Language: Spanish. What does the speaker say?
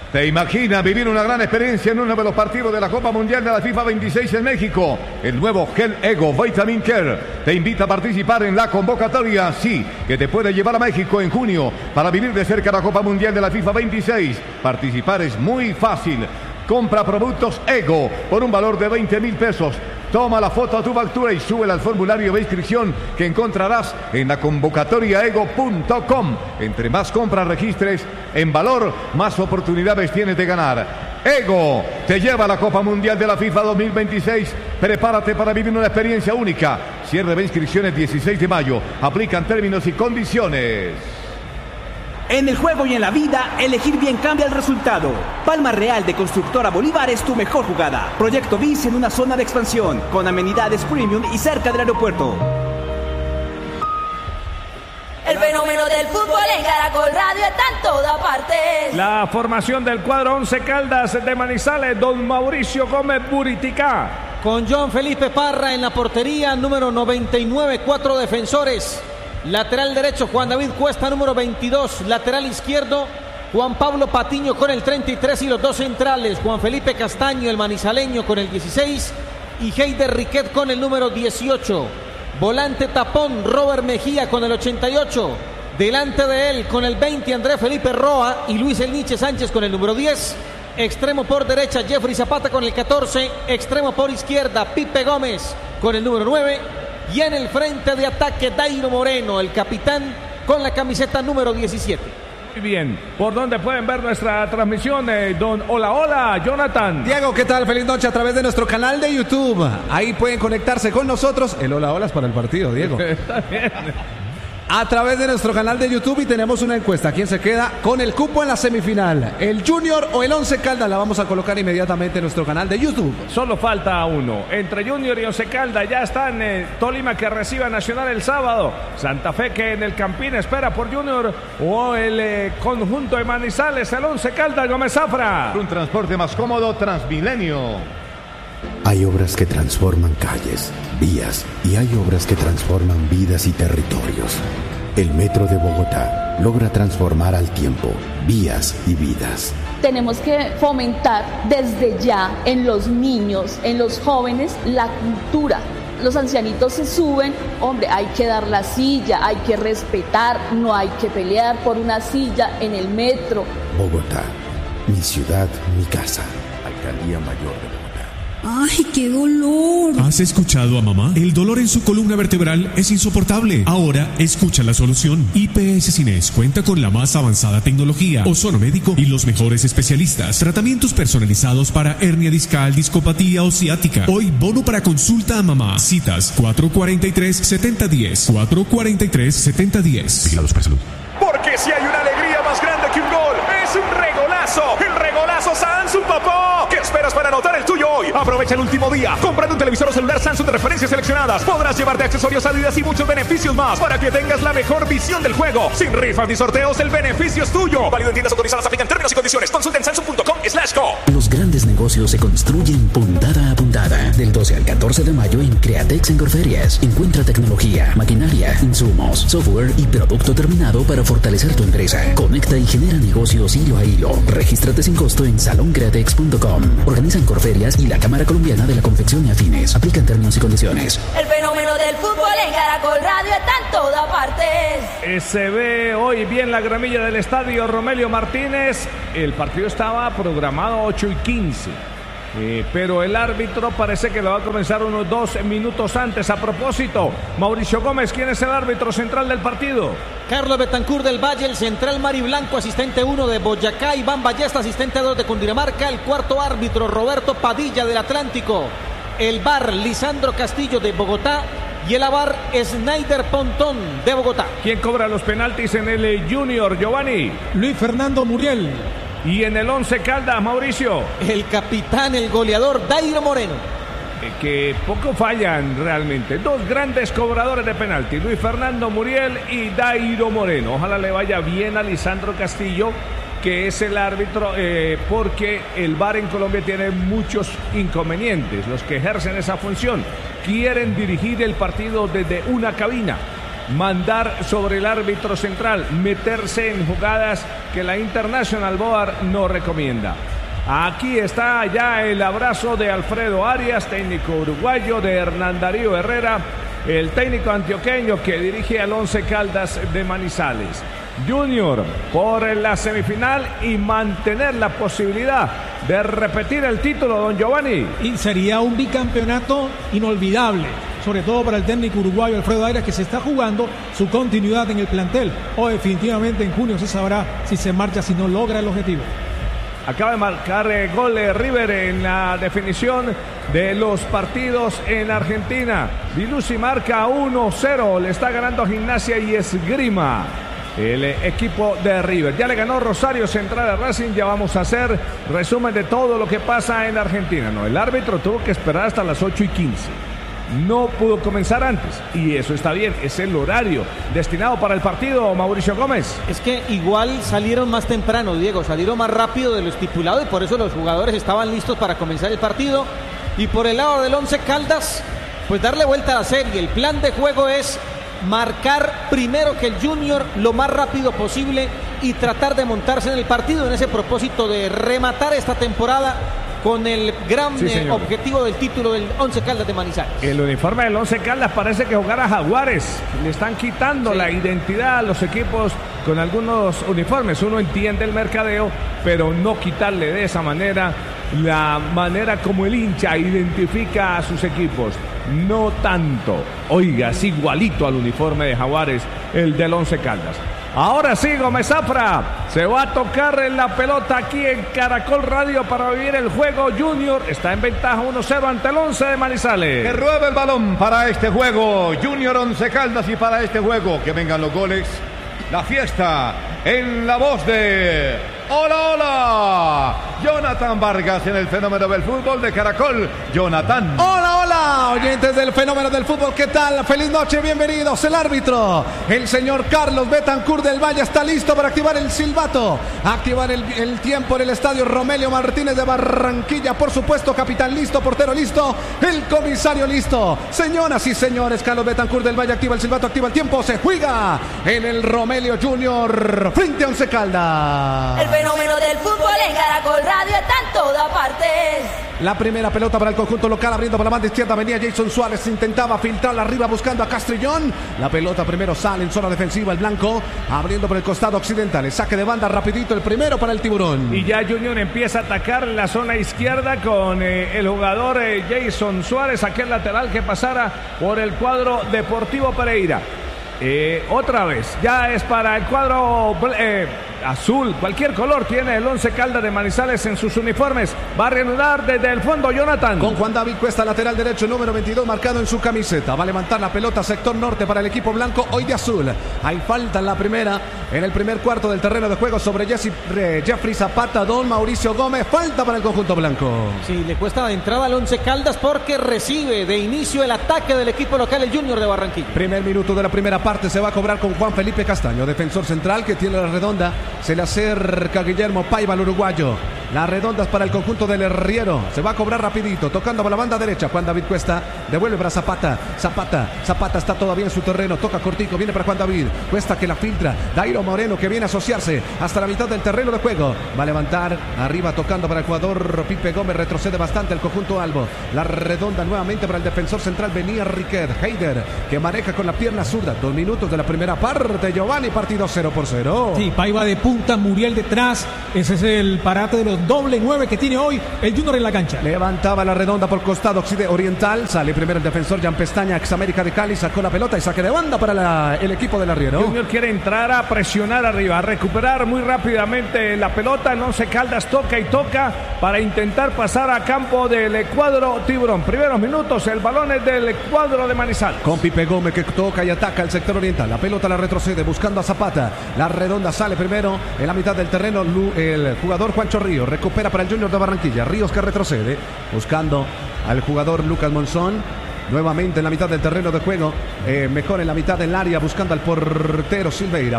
¿Te imaginas vivir una gran experiencia en uno de los partidos de la Copa Mundial de la FIFA 26 en México? El nuevo Gel Ego Vitamin Care te invita a participar en la convocatoria, sí, que te puede llevar a México en junio para vivir de cerca la Copa Mundial de la FIFA 26. Participar es muy fácil. Compra productos Ego por un valor de 20,000 pesos. Toma la foto a tu factura y súbela al formulario de inscripción que encontrarás en la convocatoriaego.com. Entre más compras registres en valor, más oportunidades tienes de ganar. Ego te lleva a la Copa Mundial de la FIFA 2026. Prepárate para vivir una experiencia única. Cierre de inscripciones 16 de mayo. Aplican términos y condiciones. En el juego y en la vida, elegir bien cambia el resultado. Palma Real de Constructora Bolívar es tu mejor jugada. Proyecto BIS en una zona de expansión, con amenidades premium y cerca del aeropuerto. El fenómeno del fútbol en Caracol Radio está en toda parte. La formación del cuadro 11 Caldas de Manizales, don Mauricio Gómez Buriticá. Con John Felipe Parra en la portería, número 99, 4 defensores. Lateral derecho, Juan David Cuesta, número 22. Lateral izquierdo, Juan Pablo Patiño con el 33 y los dos centrales, Juan Felipe Castaño, el manizaleño, con el 16 y Heider Riquet con el número 18. Volante tapón, Robert Mejía con el 88. Delante de él, con el 20, André Felipe Roa y Luis El Niche Sánchez con el número 10. Extremo por derecha, Jeffrey Zapata con el 14. Extremo por izquierda, Pipe Gómez con el número 9. Y en el frente de ataque, Dairo Moreno, el capitán, con la camiseta número 17. Muy bien, ¿por dónde pueden ver nuestra transmisión, don Hola Hola, Jonathan? Diego, ¿qué tal? Feliz noche a través de nuestro canal de YouTube. Ahí pueden conectarse con nosotros. El Hola Hola es para el partido, Diego. Está bien. A través de nuestro canal de YouTube, y tenemos una encuesta. ¿Quién se queda con el cupo en la semifinal? ¿El Junior o el 11 Caldas? La vamos a colocar inmediatamente en nuestro canal de YouTube. Solo falta uno. Entre Junior y 11 Caldas ya están Tolima, que recibe a Nacional el sábado. Santa Fe, que en el Campín espera por Junior. O el conjunto de Manizales, el 11 Caldas, Gómez Zafra. Un transporte más cómodo, Transmilenio. Hay obras que transforman calles, vías, y hay obras que transforman vidas y territorios. El Metro de Bogotá logra transformar al tiempo vías y vidas. Tenemos que fomentar desde ya en los niños, en los jóvenes, la cultura. Los ancianitos se suben, hombre, hay que dar la silla, hay que respetar, no hay que pelear por una silla en el metro. Bogotá, mi ciudad, mi casa. Alcaldía Mayor de Bogotá. ¡Ay, qué dolor! ¿Has escuchado a mamá? El dolor en su columna vertebral es insoportable. Ahora escucha la solución. IPS Cines cuenta con la más avanzada tecnología, ozono médico y los mejores especialistas. Tratamientos personalizados para hernia discal, discopatía o ciática. Hoy bono para consulta a mamá. Citas 443-7010. 443-7010. Vigilados para salud. Porque si hay una alegría más grande que un gol, es un regolazo. El regolazo Samsung, papá. ¿Qué esperas para anotar el tuyo hoy? Aprovecha el último día. Comprando un televisor o celular Samsung de referencias seleccionadas, podrás llevarte accesorios, Adidas y muchos beneficios más para que tengas la mejor visión del juego. Sin rifas ni sorteos, el beneficio es tuyo. Válido en tiendas autorizadas, aplican términos y condiciones. Consulta en samsung.com/co. Los grandes negocios se construyen puntada a puntada. Del 12 al 14 de mayo en Createx en Corferias. Encuentra tecnología, maquinaria, insumos, software y producto terminado para fortalecer tu empresa. Conecta y genera negocios hilo a hilo. Regístrate sin costo en saloncreatex.com. Organizan Corferias y la Cámara Colombiana de la Confección y Afines. Aplican términos y condiciones. El fenómeno del fútbol en Caracol Radio está en toda parte. Se ve hoy bien la gramilla del estadio Romelio Martínez. El partido estaba programado 8:15. Pero el árbitro parece que lo va a comenzar unos 2 minutos antes. A propósito, Mauricio Gómez, ¿quién es el árbitro central del partido? Carlos Betancourt del Valle, el central Mari Blanco, asistente 1 de Boyacá, Iván Ballesta, asistente 2 de Cundinamarca, el cuarto árbitro Roberto Padilla del Atlántico, el VAR Lisandro Castillo de Bogotá y el AVAR Snyder Pontón de Bogotá. ¿Quién cobra los penaltis en el Junior, Giovanni? Luis Fernando Muriel. Y en el 11 Caldas, Mauricio. El capitán, el goleador Dairo Moreno. Que poco fallan realmente. 2 grandes cobradores de penalti, Luis Fernando Muriel y Dairo Moreno. Ojalá le vaya bien a Lisandro Castillo, que es el árbitro, porque el VAR en Colombia tiene muchos inconvenientes. Los que ejercen esa función quieren dirigir el partido desde una cabina. mandar sobre el árbitro central, meterse en jugadas que la International Board no recomienda. Aquí está ya el abrazo de Alfredo Arias, técnico uruguayo, de Hernán Darío Herrera, el técnico antioqueño que dirige al Once Caldas de Manizales. Junior por la semifinal y mantener la posibilidad de repetir el título, don Giovanni. Y sería un bicampeonato inolvidable, sobre todo para el técnico uruguayo Alfredo Arias, que se está jugando su continuidad en el plantel. O definitivamente en junio se sabrá si se marcha, si no logra el objetivo. Acaba de marcar gol River en la definición de los partidos en Argentina. Dilusi marca 1-0, le está ganando a Gimnasia y Esgrima el equipo de River. Ya le ganó Rosario Central a Racing. Ya vamos a hacer resumen de todo lo que pasa en Argentina. No, el árbitro tuvo que esperar hasta las 8:15. No pudo comenzar antes y eso está bien, es el horario destinado para el partido, Mauricio Gómez. Es que igual salieron más temprano, Diego, salieron más rápido de lo estipulado y por eso los jugadores estaban listos para comenzar el partido. Y por el lado del Once Caldas, pues darle vuelta a la serie. El plan de juego es marcar primero que el Junior lo más rápido posible y tratar de montarse en el partido en ese propósito de rematar esta temporada con el gran objetivo del título del Once Caldas de Manizales. El uniforme del Once Caldas parece que jugará Jaguares. Le están quitando la identidad a los equipos con algunos uniformes. Uno entiende el mercadeo, pero no quitarle de esa manera la manera como el hincha identifica a sus equipos. No tanto. Oiga, es igualito al uniforme de Jaguares, el del Once Caldas. Ahora sí, Gómez Zafra se va a tocar en la pelota aquí en Caracol Radio para vivir el juego. Junior está en ventaja 1-0 ante el Once de Manizales. Que ruede el balón para este juego. Junior Once Caldas, y para este juego que vengan los goles. La fiesta en la voz de ¡Hola, hola! Jonathan Vargas en el fenómeno del fútbol de Caracol. Jonathan. Hola, hola, oyentes del fenómeno del fútbol, ¿qué tal? Feliz noche, bienvenidos. El árbitro, el señor Carlos Betancur del Valle, está listo para activar el silbato, activar el tiempo en el estadio Romelio Martínez de Barranquilla. Por supuesto, capitán listo, portero listo, el comisario listo. Señoras y señores, Carlos Betancur del Valle activa el silbato, activa el tiempo. Se juega en el Romelio Junior frente a Once Caldas. El fenómeno del fútbol en Caracol Radio está en todas partes. La primera pelota para el conjunto local, abriendo por la banda izquierda, venía Jason Suárez, intentaba filtrarla arriba buscando a Castrillón. La pelota primero sale en zona defensiva, el blanco, abriendo por el costado occidental, el saque de banda rapidito, el primero para el Tiburón. Y ya Junior empieza a atacar la zona izquierda con el jugador Jason Suárez, aquel lateral que pasara por el cuadro Deportivo Pereira. Otra vez, ya es para el cuadro azul, cualquier color tiene el Once Caldas de Manizales en sus uniformes. Va a reanudar desde el fondo Jonathan. Con Juan David Cuesta, lateral derecho, número 22 marcado en su camiseta. Va a levantar la pelota sector norte para el equipo blanco, hoy de azul. Hay falta en la primera, en el primer cuarto del terreno de juego sobre Jeffrey Zapata, don Mauricio Gómez. Falta para el conjunto blanco. Sí, le cuesta la entrada al Once Caldas porque recibe de inicio el ataque del equipo local, el Junior de Barranquilla. Primer minuto de la primera parte se va a cobrar con Juan Felipe Castaño, defensor central que tiene la redonda. Se le acerca Guillermo Paiva, el uruguayo. Las redondas para el conjunto del Herriero. Se va a cobrar rapidito, tocando por la banda derecha. Juan David Cuesta devuelve para Zapata. Zapata está todavía en su terreno. Toca cortico, viene para Juan David. Cuesta que la filtra. Dairo Moreno que viene a asociarse hasta la mitad del terreno de juego. Va a levantar arriba, tocando para el jugador Pipe Gómez. Retrocede bastante el conjunto albo. La redonda nuevamente para el defensor central. Venía Riquet. Heider que maneja con la pierna zurda. 2 minutos de la primera parte. Giovanni, partido 0-0. Sí, Paiva de punta, Muriel detrás. Ese es el parate de los doble 9 que tiene hoy el Junior en la cancha. Levantaba la redonda por costado oriental. Sale primero el defensor Jan Pestaña, ex América de Cali. Sacó la pelota y saque de banda para el equipo del Arriero. Junior quiere entrar a presionar arriba, a recuperar muy rápidamente la pelota. El Once Caldas toca y toca para intentar pasar a campo del cuadro Tiburón. Primeros minutos, el balón es del cuadro de Manizales. Con Pipe Gómez que toca y ataca el sector oriental. La pelota la retrocede buscando a Zapata. La redonda sale primero en la mitad del terreno. El jugador Juancho Ríos recupera para el Junior de Barranquilla. Ríos que retrocede buscando al jugador Lucas Monzón. Nuevamente en la mitad del terreno de juego. Mejor en la mitad del área buscando al portero Silveira.